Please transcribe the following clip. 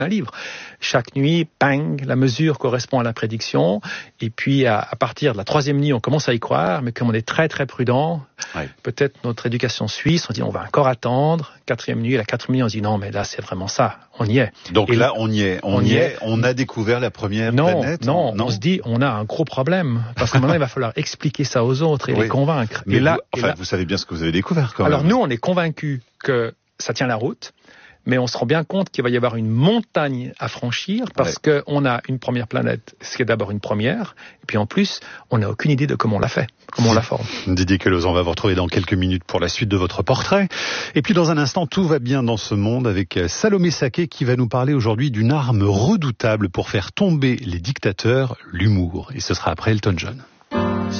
un livre. Chaque nuit, bang, la mesure correspond à la prédiction. Et puis, à partir de la 3e nuit, on commence à y croire. Mais comme on est très, très prudent, peut-être notre éducation suisse, on dit on va encore attendre. 4e nuit, la 4e nuit, on se dit non, mais là, c'est vraiment ça. On y est. Donc et là, on y est. On a découvert la première planète. Non, on se dit on a un gros problème. Parce que maintenant, il va falloir expliquer ça aux autres et les convaincre. Mais vous savez bien ce que vous avez découvert quand même. Alors nous, on est convaincus que ça tient la route. Mais on se rend bien compte qu'il va y avoir une montagne à franchir parce qu'on a une première planète, ce qui est d'abord une première. Et puis en plus, on n'a aucune idée de comment on l'a fait, comment on la forme. Didier Queloz, on va vous retrouver dans quelques minutes pour la suite de votre portrait. Et puis dans un instant, tout va bien dans ce monde avec Salomé Saké qui va nous parler aujourd'hui d'une arme redoutable pour faire tomber les dictateurs, l'humour. Et ce sera après Elton John.